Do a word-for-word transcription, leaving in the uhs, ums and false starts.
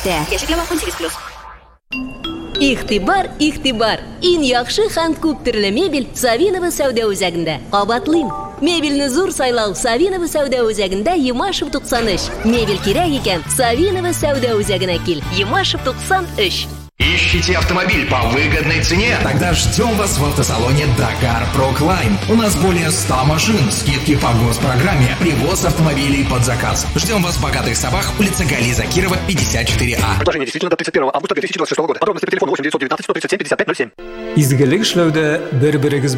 Әлбәттә. Яшикләмә он сигез плюс. Игътибар, игътибар. Иң яхшы һәм күп төрле мебель Савинова сәүдә үзәгендә. Кабатлыйм. Мебельне зур сайлау Савинова сәүдә үзәгендә Емашев туксан өч. Мебель кирәк икән Савинова сәүдә үзәгенә кил. Емашев туксан өч. Ищите автомобиль по выгодной цене? Тогда ждем вас в автосалоне Dakar Procline. У нас более ста машин, скидки по госпрограмме, привоз автомобилей под заказ. Ждем вас в Богатых Сабах, улица Гали Закирова, пятьдесят четыре А. Предложение действительно до тридцать первого августа две тысячи двадцать шестого года. Подробности по телефону восемь девятьсот девятнадцать сто тридцать семь пятьдесят пять ноль семь. Изгелек эшләүдә бер-берегез